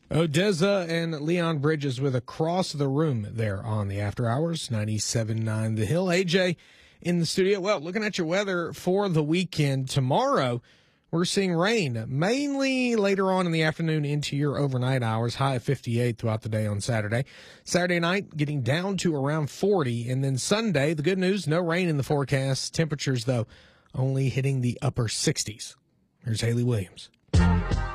Odessa and Leon Bridges with Across the Room there on the After Hours, 97.9 The Hill. AJ in the studio. Well, looking at your weather for the weekend, tomorrow we're seeing rain, mainly later on in the afternoon into your overnight hours, high of 58 throughout the day on Saturday. Saturday night getting down to around 40, and then Sunday, the good news, no rain in the forecast. Temperatures, though, only hitting the upper 60s. Here's Haley Williams.